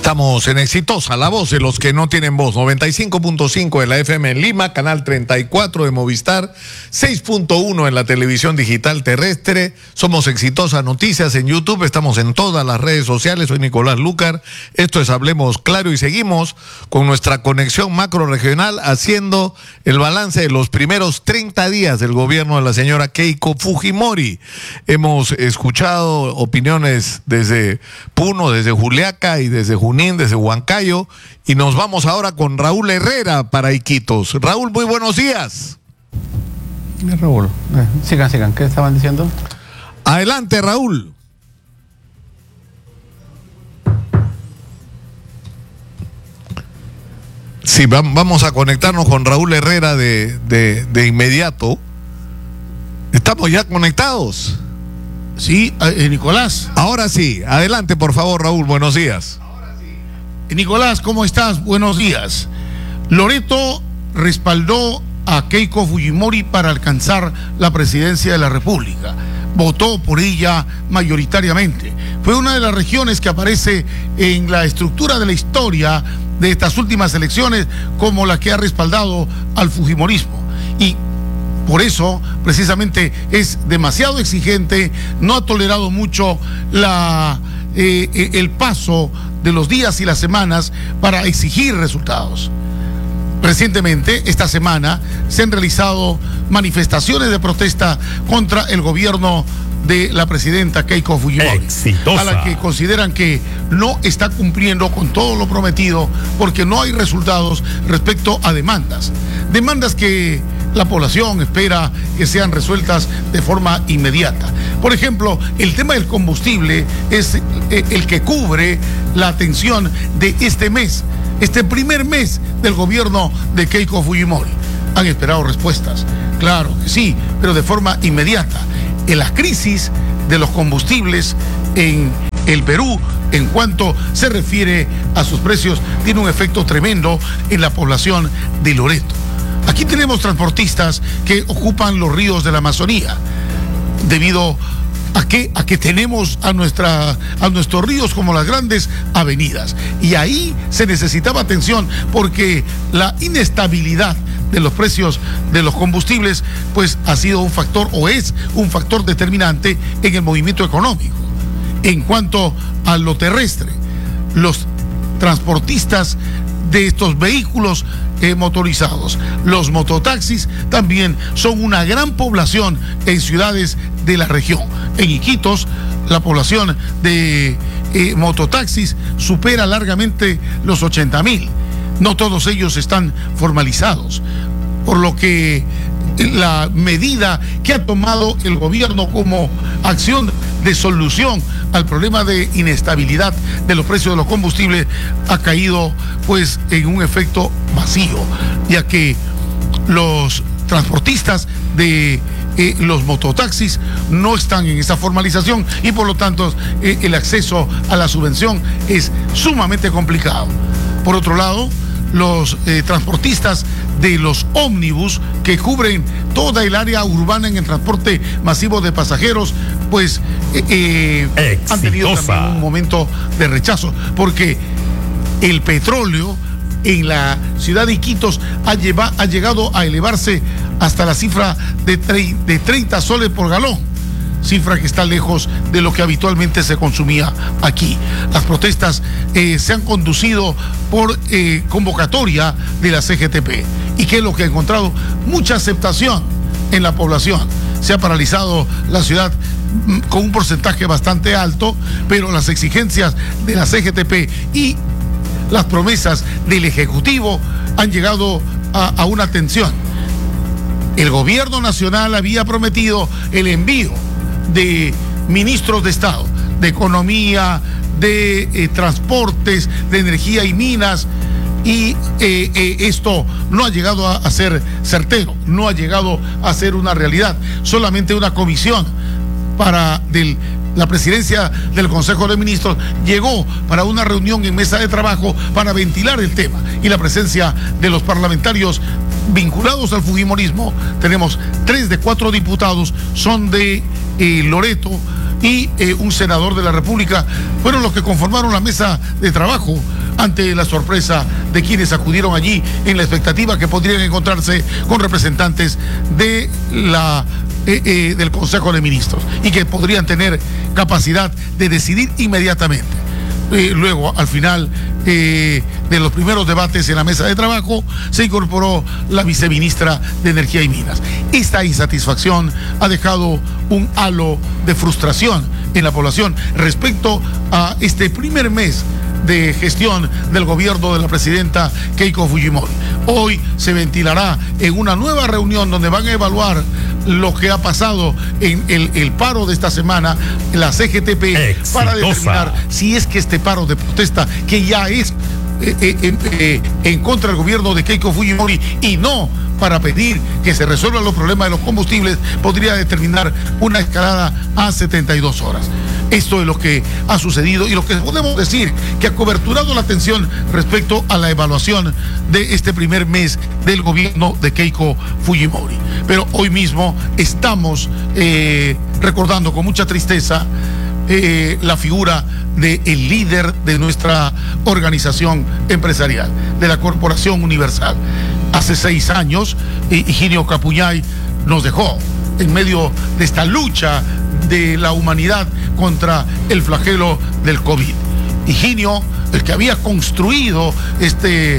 Estamos en Exitosa, la voz de los que no tienen voz. 95.5 de la FM en Lima, canal 34 de Movistar, 6.1 en la televisión digital terrestre. Somos Exitosa Noticias en YouTube, estamos en todas las redes sociales. Soy Nicolás Lucar, esto es Hablemos Claro y seguimos con nuestra conexión macro regional haciendo el balance de los primeros 30 días del gobierno de la señora Keiko Fujimori. Hemos escuchado opiniones desde Puno, desde Juliaca y desde Junín, desde Huancayo, y nos vamos ahora con Raúl Herrera para Iquitos. Raúl, muy buenos días. Raúl, sigan, ¿qué estaban diciendo? Adelante, Raúl. Sí, vamos a conectarnos con Raúl Herrera de inmediato. ¿Estamos ya conectados? Sí, Nicolás. Ahora sí, adelante por favor, Raúl, buenos días. Nicolás, ¿cómo estás? Buenos días. Loreto respaldó a Keiko Fujimori para alcanzar la presidencia de la República. Votó por ella mayoritariamente. Fue una de las regiones que aparece en la estructura de la historia de estas últimas elecciones como la que ha respaldado al fujimorismo. Y por eso, precisamente, es demasiado exigente, no ha tolerado mucho el paso de los días y las semanas para exigir resultados. Recientemente, esta semana, se han realizado manifestaciones de protesta contra el gobierno de la presidenta Keiko Fujimori, Exitosa, a la que consideran que no está cumpliendo con todo lo prometido porque no hay resultados respecto a demandas que la población espera que sean resueltas de forma inmediata. Por ejemplo, el tema del combustible es el que cubre la atención de este mes, este primer mes del gobierno de Keiko Fujimori. Han esperado respuestas, claro que sí, pero de forma inmediata. En la crisis de los combustibles en el Perú, en cuanto se refiere a sus precios, tiene un efecto tremendo en la población de Loreto. Aquí tenemos transportistas que ocupan los ríos de la Amazonía, debido a que tenemos a nuestros ríos como las grandes avenidas. Y ahí se necesitaba atención porque la inestabilidad de los precios de los combustibles pues ha sido un factor o es un factor determinante en el movimiento económico. En cuanto a lo terrestre, los transportistas de estos vehículos motorizados, los mototaxis, también son una gran población en ciudades de la región. En Iquitos, la población de mototaxis supera largamente los 80,000. No todos ellos están formalizados, por lo que la medida que ha tomado el gobierno como acción de solución al problema de inestabilidad de los precios de los combustibles ha caído pues en un efecto vacío, ya que los transportistas de los mototaxis no están en esa formalización y por lo tanto el acceso a la subvención es sumamente complicado. Por otro lado, los transportistas de los ómnibus que cubren toda el área urbana en el transporte masivo de pasajeros, pues han tenido también un momento de rechazo, porque el petróleo en la ciudad de Iquitos ha llegado a elevarse hasta la cifra de 30 soles por galón, cifra que está lejos de lo que habitualmente se consumía aquí. Las protestas se han conducido por convocatoria de la CGTP. ¿Y qué es lo que ha encontrado? Mucha aceptación en la población. Se ha paralizado la ciudad con un porcentaje bastante alto, pero las exigencias de la CGTP y las promesas del Ejecutivo han llegado a una tensión. El gobierno nacional había prometido el envío de ministros de Estado, de Economía, de Transportes, de Energía y Minas, y esto no ha llegado a ser certero, no ha llegado a ser una realidad. Solamente una comisión de la presidencia del Consejo de Ministros llegó para una reunión en mesa de trabajo para ventilar el tema, y la presencia de los parlamentarios vinculados al fujimorismo. Tenemos 3 de 4 diputados son de Loreto, y un senador de la República fueron los que conformaron la mesa de trabajo ante la sorpresa de quienes acudieron allí en la expectativa que podrían encontrarse con representantes de del Consejo de Ministros y que podrían tener capacidad de decidir inmediatamente. Luego, al final de los primeros debates en la mesa de trabajo, se incorporó la viceministra de Energía y Minas. Esta insatisfacción ha dejado un halo de frustración en la población respecto a este primer mes de gestión del gobierno de la presidenta Keiko Fujimori. Hoy se ventilará en una nueva reunión donde van a evaluar lo que ha pasado en el paro de esta semana, la CGTP, para determinar si es que este paro de protesta, que ya es en contra del gobierno de Keiko Fujimori y no para pedir que se resuelvan los problemas de los combustibles, podría determinar una escalada a 72 horas. Esto es lo que ha sucedido y lo que podemos decir que ha coberturado la atención respecto a la evaluación de este primer mes del gobierno de Keiko Fujimori. Pero hoy mismo estamos recordando con mucha tristeza la figura del líder de nuestra organización empresarial, de la Corporación Universal. Hace 6 años, Higinio Capuñay nos dejó en medio de esta lucha de la humanidad contra el flagelo del COVID. Higinio, el que había construido este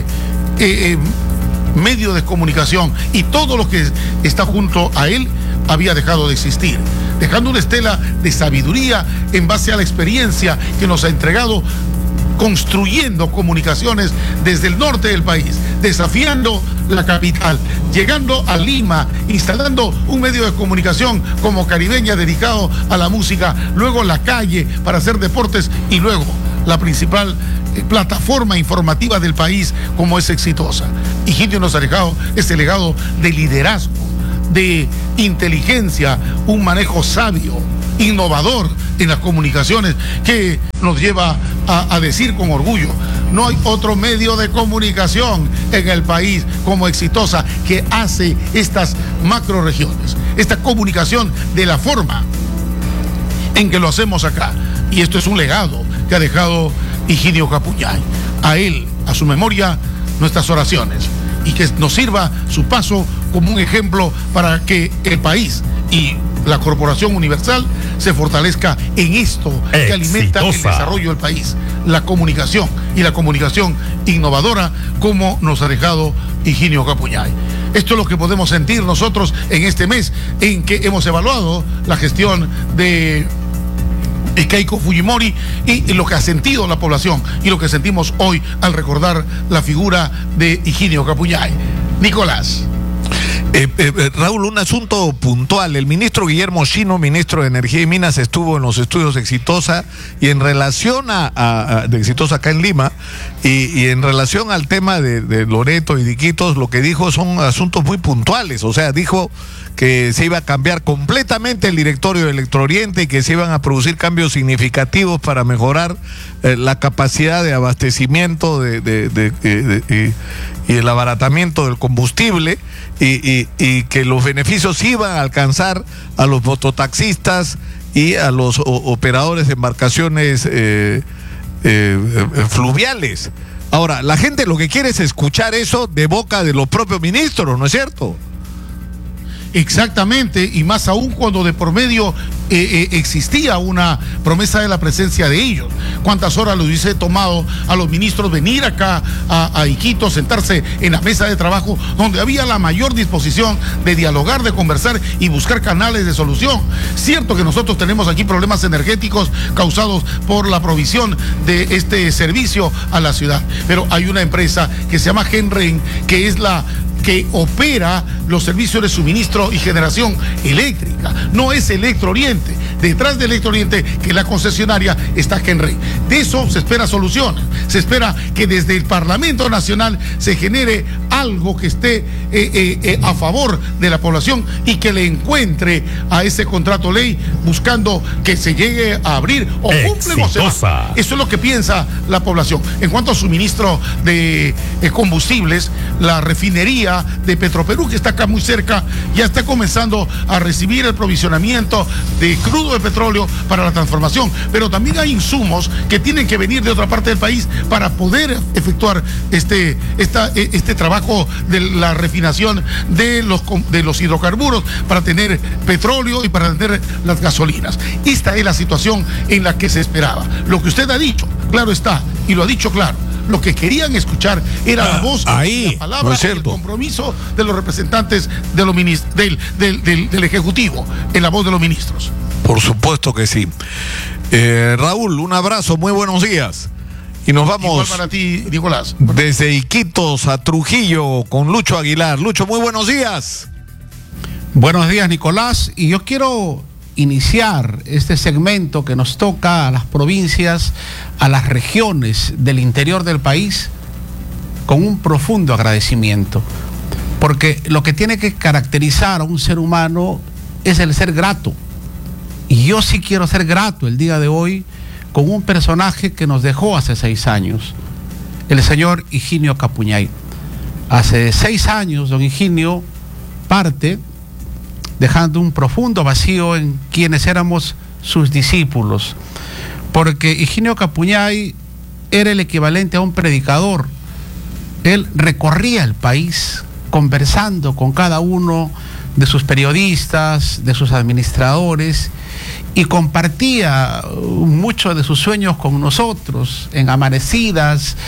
medio de comunicación y todo lo que está junto a él, había dejado de existir, dejando una estela de sabiduría en base a la experiencia que nos ha entregado, construyendo comunicaciones desde el norte del país, desafiando la capital, llegando a Lima, instalando un medio de comunicación como Caribeña dedicado a la música, luego la calle para hacer deportes y luego la principal plataforma informativa del país como es Exitosa. Higinio nos ha dejado este legado de liderazgo, de inteligencia, un manejo sabio, innovador en las comunicaciones, que nos lleva a decir con orgullo: no hay otro medio de comunicación en el país como Exitosa que hace estas macroregiones, esta comunicación de la forma en que lo hacemos acá. Y esto es un legado que ha dejado Higinio Capuñay. A él, a su memoria, nuestras oraciones, y que nos sirva su paso como un ejemplo para que el país y la Corporación Universal se fortalezca en esto que alimenta el desarrollo del país, la comunicación, y la comunicación innovadora como nos ha dejado Higinio Capuñay. Esto es lo que podemos sentir nosotros en este mes en que hemos evaluado la gestión de Keiko Fujimori y lo que ha sentido la población y lo que sentimos hoy al recordar la figura de Higinio Capuñay. Nicolás. Raúl, un asunto puntual. El ministro Guillermo Chino, ministro de Energía y Minas, estuvo en los estudios de Exitosa, y en relación de Exitosa acá en Lima, y en relación al tema de Loreto y de Iquitos, lo que dijo son asuntos muy puntuales. O sea, dijo que se iba a cambiar completamente el directorio de Electrooriente y que se iban a producir cambios significativos para mejorar la capacidad de abastecimiento y el abaratamiento del combustible, y que los beneficios iban a alcanzar a los mototaxistas y a los operadores de embarcaciones fluviales. Ahora, la gente lo que quiere es escuchar eso de boca de los propios ministros, ¿no es cierto? Exactamente, y más aún cuando de por medio existía una promesa de la presencia de ellos. ¿Cuántas horas les hubiese tomado a los ministros venir acá a Iquitos, sentarse en la mesa de trabajo donde había la mayor disposición de dialogar, de conversar y buscar canales de solución? Cierto que nosotros tenemos aquí problemas energéticos causados por la provisión de este servicio a la ciudad, pero hay una empresa que se llama Genren, que es la que opera los servicios de suministro y generación eléctrica. No es Electrooriente. Detrás de Electrooriente, que es la concesionaria, está Genren. De eso se espera soluciones. Se espera que desde el Parlamento Nacional se genere algo que esté a favor de la población y que le encuentre a ese contrato ley, buscando que se llegue a abrir o cumple o se va. Eso es lo que piensa la población. En cuanto a suministro de combustibles, la refinería minera de Petroperú, que está acá muy cerca, ya está comenzando a recibir el provisionamiento de crudo de petróleo para la transformación. Pero también hay insumos que tienen que venir de otra parte del país para poder efectuar este trabajo de la refinación de los hidrocarburos, para tener petróleo y para tener las gasolinas. Esta es la situación en la que se esperaba. Lo que usted ha dicho, claro está, y lo ha dicho claro. Lo que querían escuchar era la voz, ahí, la palabra, no es cierto, el compromiso de los representantes de los del Ejecutivo, en la voz de los ministros. Por supuesto que sí. Raúl, un abrazo, muy buenos días. Y nos vamos. Igual para ti, Nicolás. Desde Iquitos a Trujillo con Lucho Aguilar. Lucho, muy buenos días. Buenos días, Nicolás. Y yo quiero iniciar este segmento que nos toca a las provincias, a las regiones del interior del país, con un profundo agradecimiento. Porque lo que tiene que caracterizar a un ser humano es el ser grato. Y yo sí quiero ser grato el día de hoy con un personaje que nos dejó hace 6 años, el señor Higinio Capuñay. Hace 6 años, don Higinio parte, dejando un profundo vacío en quienes éramos sus discípulos, porque Higinio Capuñay era el equivalente a un predicador. Él recorría el país conversando con cada uno de sus periodistas, de sus administradores, y compartía muchos de sus sueños con nosotros, en amanecidas,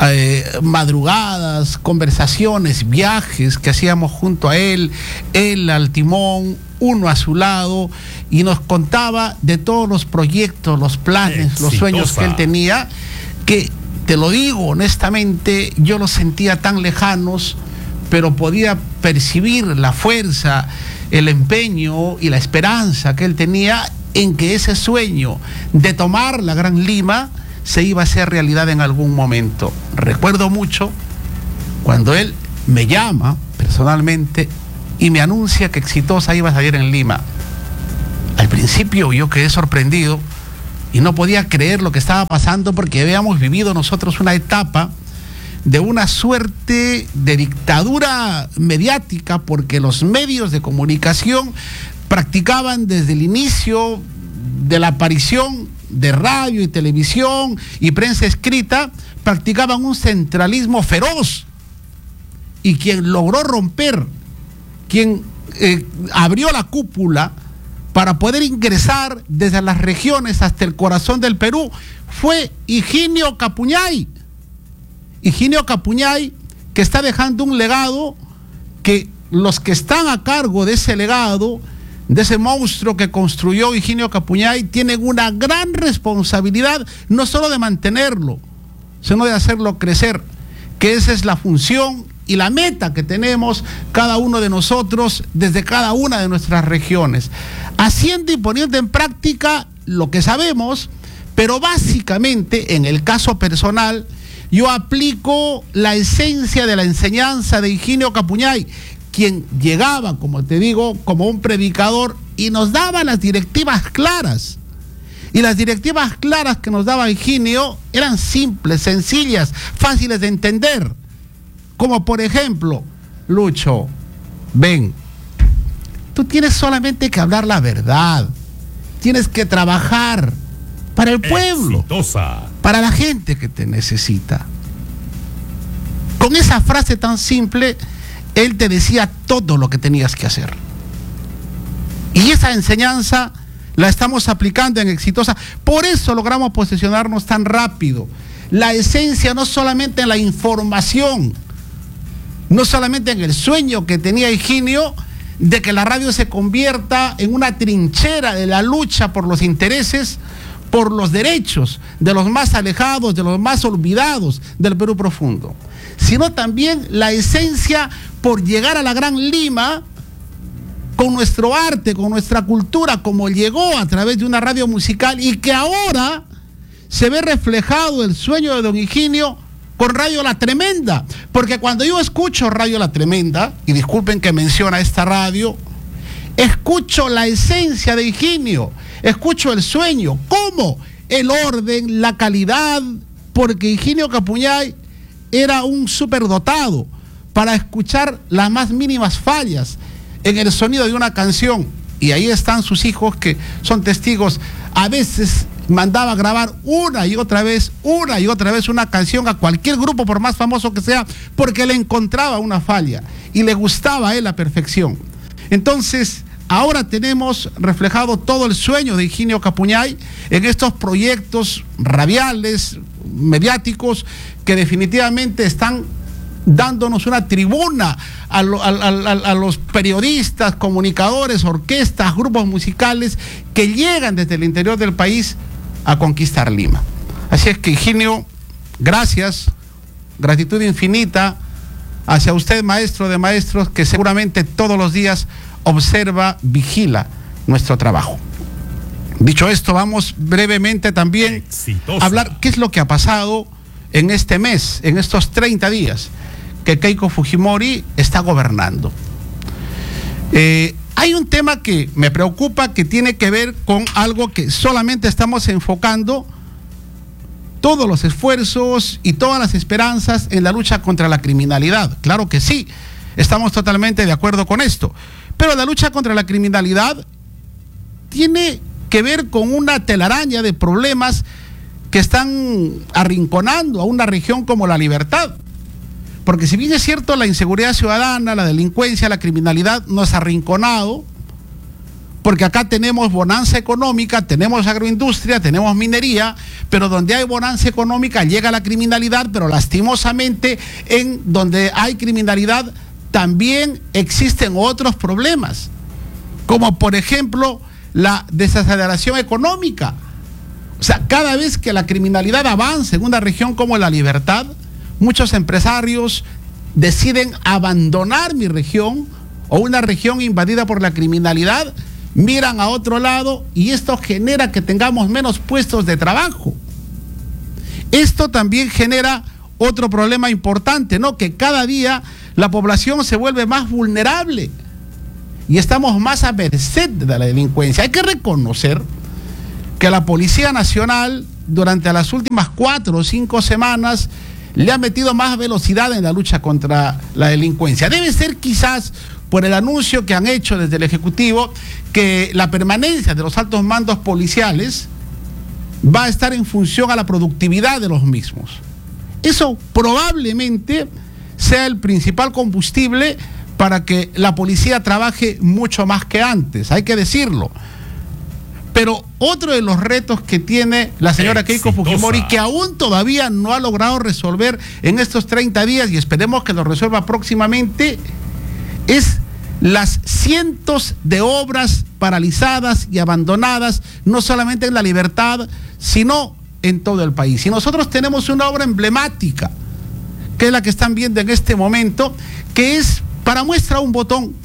madrugadas, conversaciones, viajes que hacíamos junto a él al timón, uno a su lado, y nos contaba de todos los proyectos, los planes, los sueños que él tenía, que, te lo digo honestamente, yo los sentía tan lejanos, pero podía percibir la fuerza, el empeño y la esperanza que él tenía en que ese sueño de tomar la Gran Lima se iba a hacer realidad en algún momento. Recuerdo mucho cuando él me llama personalmente y me anuncia que Exitosa iba a salir en Lima. Al principio yo quedé sorprendido y no podía creer lo que estaba pasando, porque habíamos vivido nosotros una etapa de una suerte de dictadura mediática, porque los medios de comunicación practicaban desde el inicio de la aparición de radio y televisión y prensa escrita, practicaban un centralismo feroz. Y quien logró romper, quien abrió la cúpula para poder ingresar desde las regiones hasta el corazón del Perú, fue Higinio Capuñay. Higinio Capuñay, que está dejando un legado que los que están a cargo de ese legado, de ese monstruo que construyó Higinio Capuñay, tienen una gran responsabilidad, no solo de mantenerlo, sino de hacerlo crecer, que esa es la función y la meta que tenemos cada uno de nosotros desde cada una de nuestras regiones, haciendo y poniendo en práctica lo que sabemos, pero básicamente, en el caso personal, yo aplico la esencia de la enseñanza de Higinio Capuñay, quien llegaba, como te digo, como un predicador y nos daba las directivas claras. Y las directivas claras que nos daba Higinio eran simples, sencillas, fáciles de entender. Como por ejemplo, Lucho, ven, tú tienes solamente que hablar la verdad. Tienes que trabajar para el pueblo, Exitosa, para la gente que te necesita. Con esa frase tan simple, él te decía todo lo que tenías que hacer. Y esa enseñanza la estamos aplicando en Exitosa. Por eso logramos posicionarnos tan rápido. La esencia no solamente en la información, no solamente en el sueño que tenía Higinio de que la radio se convierta en una trinchera de la lucha por los intereses, por los derechos de los más alejados, de los más olvidados del Perú profundo, sino también la esencia por llegar a la Gran Lima con nuestro arte, con nuestra cultura, como llegó a través de una radio musical, y que ahora se ve reflejado el sueño de don Higinio con Radio La Tremenda. Porque cuando yo escucho Radio La Tremenda, y disculpen que menciona esta radio, escucho la esencia de Higinio, escucho el sueño, cómo el orden, la calidad, porque Higinio Capuñay era un superdotado, para escuchar las más mínimas fallas en el sonido de una canción. Y ahí están sus hijos que son testigos. A veces mandaba a grabar una y otra vez una canción a cualquier grupo, por más famoso que sea, porque le encontraba una falla y le gustaba a él la perfección. Entonces, ahora tenemos reflejado todo el sueño de Higinio Capuñay en estos proyectos radiales, mediáticos, que definitivamente están dándonos una tribuna a los periodistas, comunicadores, orquestas, grupos musicales que llegan desde el interior del país a conquistar Lima. Así es que, Higinio, gracias, gratitud infinita hacia usted, maestro de maestros, que seguramente todos los días observa, vigila nuestro trabajo. Dicho esto, vamos brevemente también a hablar qué es lo que ha pasado en este mes, en estos 30 días que Keiko Fujimori está gobernando. Hay un tema que me preocupa, que tiene que ver con algo que solamente estamos enfocando todos los esfuerzos y todas las esperanzas en la lucha contra la criminalidad. Claro que sí, estamos totalmente de acuerdo con esto, pero la lucha contra la criminalidad tiene que ver con una telaraña de problemas que están arrinconando a una región como La Libertad. Porque si bien es cierto, la inseguridad ciudadana, la delincuencia, la criminalidad nos ha arrinconado, porque acá tenemos bonanza económica, tenemos agroindustria, tenemos minería, pero donde hay bonanza económica llega la criminalidad, pero lastimosamente en donde hay criminalidad también existen otros problemas, como por ejemplo la desaceleración económica. O sea, cada vez que la criminalidad avanza en una región como La Libertad, muchos empresarios deciden abandonar mi región o una región invadida por la criminalidad, miran a otro lado y esto genera que tengamos menos puestos de trabajo. Esto también genera otro problema importante, ¿no? Que cada día la población se vuelve más vulnerable y estamos más a merced de la delincuencia. Hay que reconocer que la Policía Nacional durante las últimas 4 o 5 semanas le ha metido más velocidad en la lucha contra la delincuencia. Debe ser quizás por el anuncio que han hecho desde el Ejecutivo que la permanencia de los altos mandos policiales va a estar en función a la productividad de los mismos. Eso probablemente sea el principal combustible para que la policía trabaje mucho más que antes, hay que decirlo. Pero otro de los retos que tiene la señora Keiko Fujimori, que aún todavía no ha logrado resolver en estos 30 días, y esperemos que lo resuelva próximamente, es las cientos de obras paralizadas y abandonadas, no solamente en La Libertad, sino en todo el país. Y nosotros tenemos una obra emblemática, que es la que están viendo en este momento, que es para muestra un botón,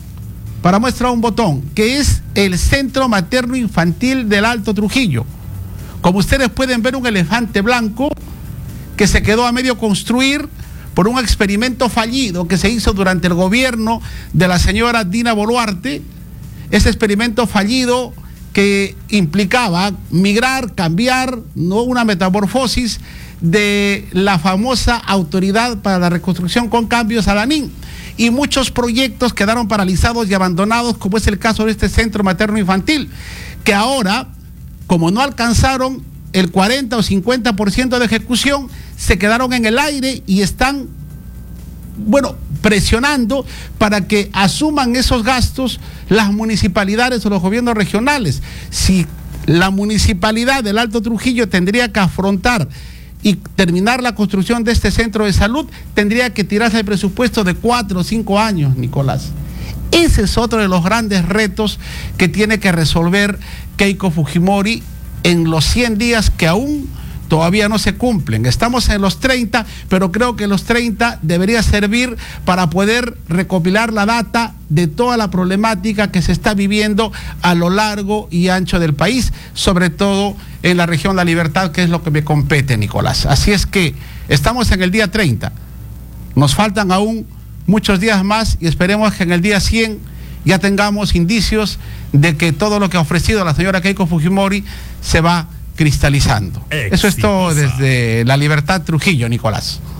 que es el Centro Materno Infantil del Alto Trujillo. Como ustedes pueden ver, un elefante blanco que se quedó a medio construir por un experimento fallido que se hizo durante el gobierno de la señora Dina Boluarte. Ese experimento fallido que implicaba migrar, cambiar, no una metamorfosis de la famosa Autoridad para la Reconstrucción con Cambios, ADANIN. Y muchos proyectos quedaron paralizados y abandonados, como es el caso de este centro materno infantil, que ahora, como no alcanzaron el 40 o 50% de ejecución, se quedaron en el aire y están, presionando para que asuman esos gastos las municipalidades o los gobiernos regionales. Si la municipalidad del Alto Trujillo tendría que afrontar y terminar la construcción de este centro de salud, tendría que tirarse el presupuesto de 4 o 5 años, Nicolás. Ese es otro de los grandes retos que tiene que resolver Keiko Fujimori en los 100 días que aún todavía no se cumplen. Estamos en los 30, pero creo que los 30 debería servir para poder recopilar la data de toda la problemática que se está viviendo a lo largo y ancho del país, sobre todo en la región La Libertad, que es lo que me compete, Nicolás. Así es que estamos en el día 30. Nos faltan aún muchos días más y esperemos que en el día 100 ya tengamos indicios de que todo lo que ha ofrecido la señora Keiko Fujimori se va cristalizando. Exitosa. Eso es todo desde La Libertad, Trujillo, Nicolás.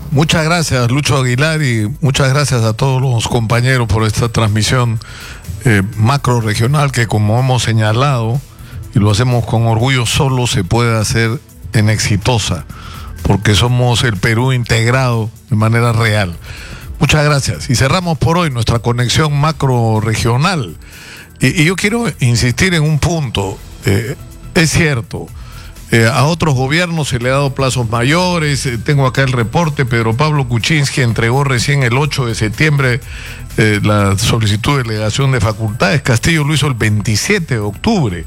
Muchas gracias, Lucho Aguilar, y muchas gracias a todos los compañeros por esta transmisión macro regional que, como hemos señalado, y lo hacemos con orgullo, solo se puede hacer en Exitosa, porque somos el Perú integrado de manera real. Muchas gracias. Y cerramos por hoy nuestra conexión macro regional. Y yo quiero insistir en un punto. Es cierto, a otros gobiernos se le ha dado plazos mayores. Tengo acá el reporte. Pedro Pablo Kuczynski entregó recién el 8 de septiembre la solicitud de delegación de facultades. Castillo lo hizo el 27 de octubre.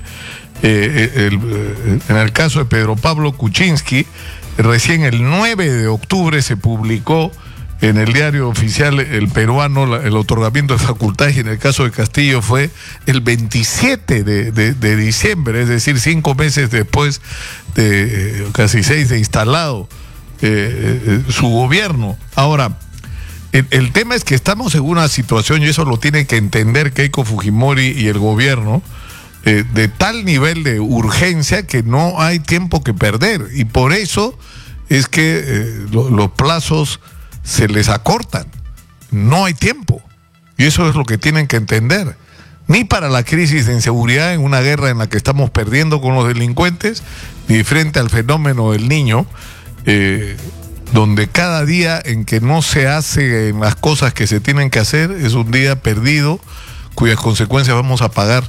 En el caso de Pedro Pablo Kuczynski, recién el 9 de octubre se publicó en el diario oficial El Peruano el otorgamiento de facultades, y en el caso de Castillo fue el 27 de diciembre, es decir, 5 meses después de casi 6 de instalado su gobierno. Ahora, el tema es que estamos en una situación, y eso lo tienen que entender Keiko Fujimori y el gobierno, de tal nivel de urgencia que no hay tiempo que perder, y por eso es que los plazos se les acortan. No hay tiempo, y eso es lo que tienen que entender. Ni para la crisis de inseguridad, en una guerra en la que estamos perdiendo con los delincuentes, ni frente al fenómeno del Niño, donde cada día en que no se hacen las cosas que se tienen que hacer es un día perdido, cuyas consecuencias vamos a pagar.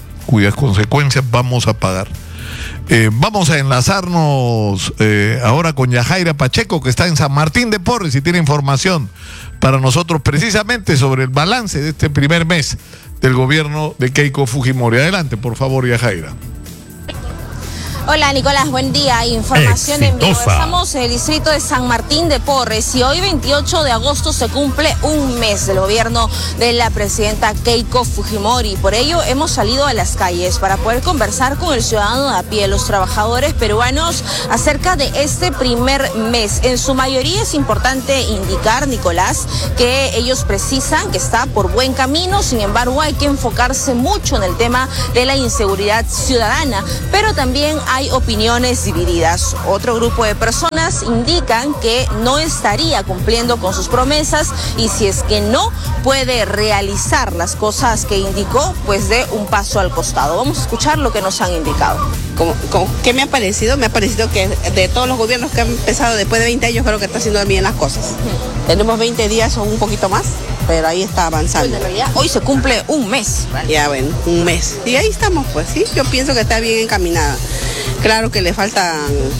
Vamos a enlazarnos ahora con Yajaira Pacheco, que está en San Martín de Porres y tiene información para nosotros precisamente sobre el balance de este primer mes del gobierno de Keiko Fujimori. Adelante, por favor, Yajaira. Hola Nicolás, buen día. Información en vivo. Estamos en el distrito de San Martín de Porres y hoy 28 de agosto se cumple un mes del gobierno de la presidenta Keiko Fujimori. Por ello hemos salido a las calles para poder conversar con el ciudadano de a pie, los trabajadores peruanos, acerca de este primer mes. En su mayoría es importante indicar, Nicolás, que ellos precisan que está por buen camino. Sin embargo, hay que enfocarse mucho en el tema de la inseguridad ciudadana, pero también hay opiniones divididas. Otro grupo de personas indican que no estaría cumpliendo con sus promesas, y si es que no puede realizar las cosas que indicó, pues dé un paso al costado. Vamos a escuchar lo que nos han indicado. ¿Qué me ha parecido? Me ha parecido que de todos los gobiernos que han empezado después de 20 años, creo que está haciendo bien las cosas. Tenemos 20 días o un poquito más, pero ahí está avanzando. Bueno, en realidad hoy se cumple un mes. ¿Vale? Ya bueno, un mes. Y ahí estamos, pues sí, yo pienso que está bien encaminada. Claro que le faltan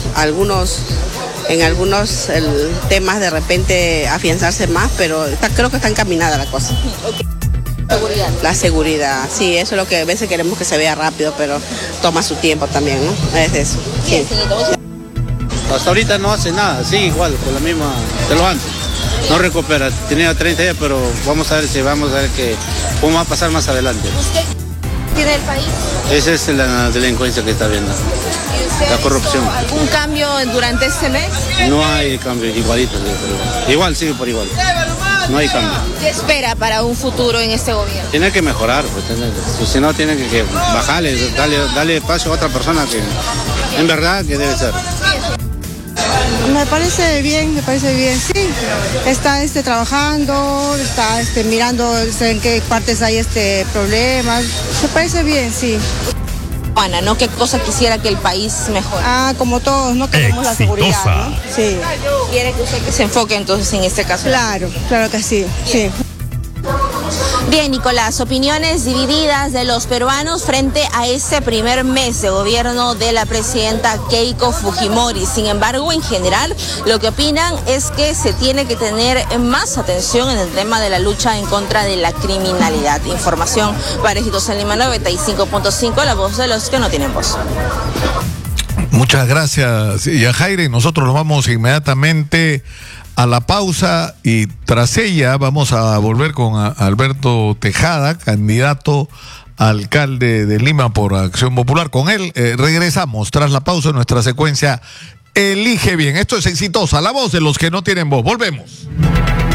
en algunos temas de repente afianzarse más, pero creo que está encaminada la cosa. Seguridad. La seguridad, sí, eso es lo que a veces queremos que se vea rápido, pero toma su tiempo también, ¿no? Es eso. Sí. Hasta ahorita no hace nada, sigue igual, con la misma de lo antes. No recupera, tenía 30 días, pero vamos a ver cómo va a pasar más adelante. ¿Usted tiene el país? Esa es la delincuencia que está viendo, la corrupción. ¿Algún cambio durante este mes? No hay cambio, igualito, pero igual, sigue por igual. No hay cambio. ¿Qué espera para un futuro en este gobierno? Tiene que mejorar, pues, si no tiene que bajarle, darle espacio a otra persona que en verdad que debe ser. Me parece bien, sí. Está trabajando, está mirando en qué partes hay problemas. Me parece bien, sí. Ana, ¿no? ¿Qué cosa quisiera que el país mejore? Como todos, no queremos la seguridad, ¿no? Sí. ¿Quiere que usted se enfoque entonces en este caso? Claro que sí, sí. Bien, Nicolás, opiniones divididas de los peruanos frente a este primer mes de gobierno de la presidenta Keiko Fujimori. Sin embargo, en general, lo que opinan es que se tiene que tener más atención en el tema de la lucha en contra de la criminalidad. Información para Exitosa en Lima 95.5, la voz de los que no tienen voz. Muchas gracias, Yajaira, y nosotros nos vamos inmediatamente a la pausa, y tras ella vamos a volver con Alberto Tejada, candidato a alcalde de Lima por Acción Popular. Con él regresamos tras la pausa en nuestra secuencia Elige Bien. Esto es Exitosa, la voz de los que no tienen voz. Volvemos.